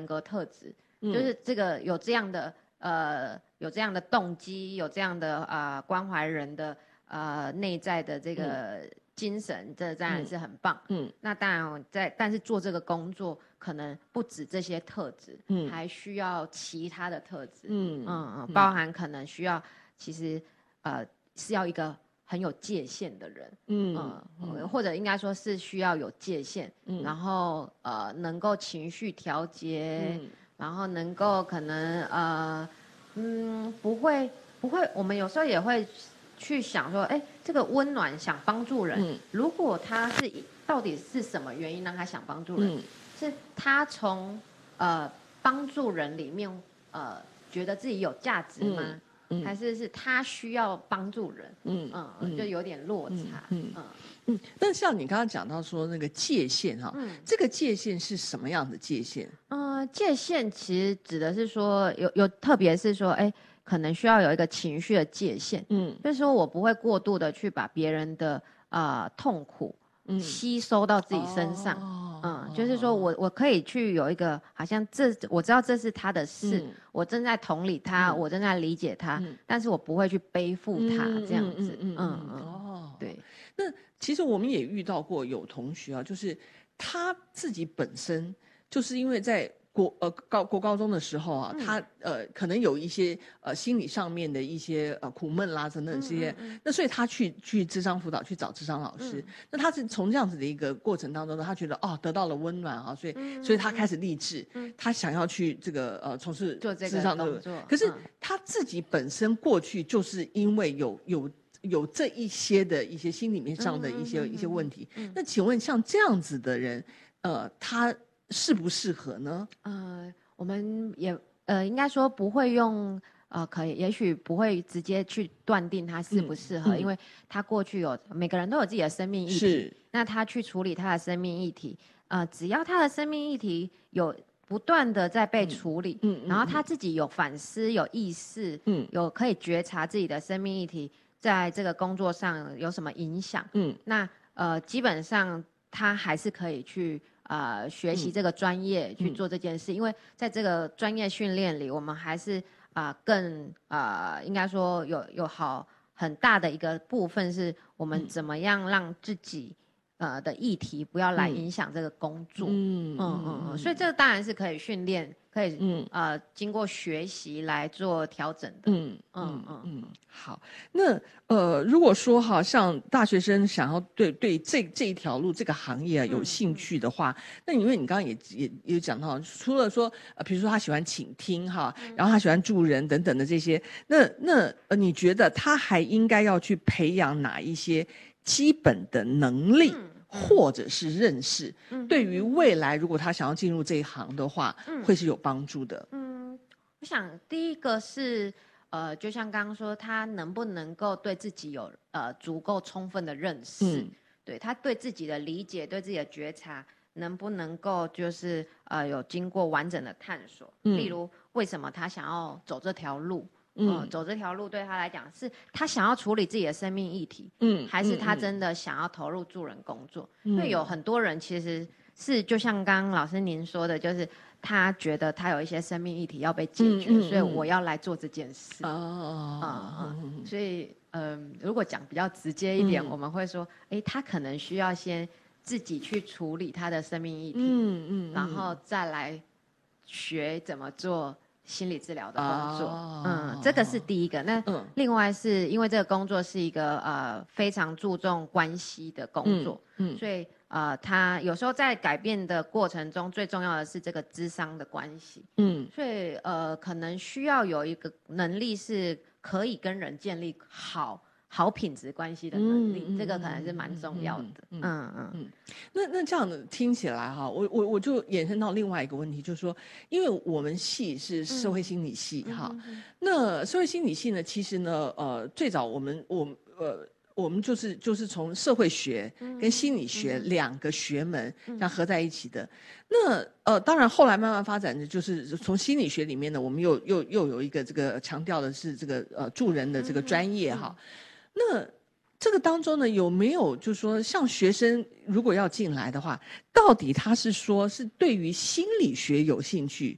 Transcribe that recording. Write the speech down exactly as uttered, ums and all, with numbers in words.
格特质， 嗯、 就是这个有这样的呃有这样的动机，有这样的呃关怀人的呃内在的这个精神，这当然是很棒。嗯，那当然在但是做这个工作可能不止这些特质，嗯，还需要其他的特质，嗯嗯嗯，包含可能需要其实呃是要一个很有界限的人，嗯、呃嗯，或者应该说是需要有界限，嗯，然后呃能够情绪调节，嗯，然后能够可能呃嗯不会不会，我们有时候也会去想说，哎，这个温暖想帮助人，嗯，如果他是到底是什么原因让他想帮助人？嗯、是他从呃帮助人里面呃觉得自己有价值吗？嗯嗯、还是是他需要帮助人？嗯嗯，就有点落差。嗯 嗯, 嗯嗯，但像你刚刚讲到说那个界限哈、嗯，这个界限是什么样的界限？ 嗯、呃，界限其实指的是说有有，特别是说，哎，可能需要有一个情绪的界限。嗯，就是说我不会过度的去把别人的呃痛苦嗯吸收到自己身上。哦、嗯，就是说我我可以去有一个好像这我知道这是他的事，嗯、我正在同理他，嗯、我正在理解他，嗯、但是我不会去背负他、嗯、这样子。嗯 嗯, 嗯, 嗯哦，对。 那其实我们也遇到过有同学啊，就是他自己本身就是因为在国呃高国高中的时候啊，嗯、他呃可能有一些呃心理上面的一些呃苦闷啦等等这些，嗯嗯嗯那所以他去去諮商辅导去找諮商老师，嗯、那他是从这样子的一个过程当中呢，他觉得哦得到了温暖啊，所以嗯嗯嗯所以他开始立志，嗯、他想要去这个呃从事做这个工作， 可是他自己本身过去就是因为有有。有这一些的一些心里面上的一些、嗯嗯嗯、一些问题、嗯，那请问像这样子的人，呃，他适不适合呢？ 呃，我们也呃应该说不会用呃，可以，也许不会直接去断定他适不适合，嗯嗯、因为他过去有每个人都有自己的生命议题，那他去处理他的生命议题，呃，只要他的生命议题有不断的在被处理，嗯嗯嗯、然后他自己有反思、有意识，嗯、有可以觉察自己的生命议题。在这个工作上有什么影响？嗯，那呃，基本上他还是可以去呃学习这个专业、嗯、去做这件事，因为在这个专业训练里，我们还是啊、呃、更呃应该说有有好很大的一个部分是我们怎么样让自己呃的议题不要来影响这个工作。嗯嗯嗯嗯，所以这当然是可以训练。可以，嗯，呃，经过学习来做调整的。嗯嗯嗯嗯，好。那呃，如果说哈，像大学生想要对对这这一条路这个行业、啊、有兴趣的话，嗯嗯、那因为你刚刚也也也讲到，除了说呃，比如说他喜欢倾听哈，嗯、然后他喜欢助人等等的这些，那那呃，你觉得他还应该要去培养哪一些基本的能力？嗯或者是认识，嗯、对于未来如果他想要进入这一行的话，嗯、会是有帮助的。 嗯，我想第一个是，呃，就像刚刚说，他能不能够对自己有呃足够充分的认识，嗯、对他对自己的理解、对自己的觉察，能不能够就是呃有经过完整的探索？嗯、例如，为什么他想要走这条路？嗯、呃，走这条路对他来讲，是他想要处理自己的生命议题，嗯，还是他真的想要投入助人工作？嗯、因为有很多人其实是就像刚刚老师您说的，就是他觉得他有一些生命议题要被解决，嗯嗯嗯、所以我要来做这件事。哦，嗯嗯，所以嗯、呃，如果讲比较直接一点，嗯、我们会说，哎，他可能需要先自己去处理他的生命议题，嗯嗯，然后再来学怎么做心理治疗的工作，哦、嗯，这个是第一个。那另外是因为这个工作是一个呃非常注重关系的工作，嗯，嗯所以呃他有时候在改变的过程中，最重要的是这个諮商的关系，嗯，所以呃可能需要有一个能力是可以跟人建立好。好品质关系的能力，嗯、这个可能是蛮重要的。嗯嗯 嗯, 嗯那那这样的听起来哈，我我我就衍生到另外一个问题，就是说，因为我们系是社会心理系哈，嗯嗯、那社会心理系呢，其实呢，呃，最早我们我呃。我们就是就是从社会学跟心理学两个学门这样合在一起的。那呃，当然后来慢慢发展的就是从心理学里面呢，我们又又又有一个这个强调的是这个呃助人的这个专业哈。那这个当中呢，有没有就是说，像学生如果要进来的话，到底他是说是对于心理学有兴趣，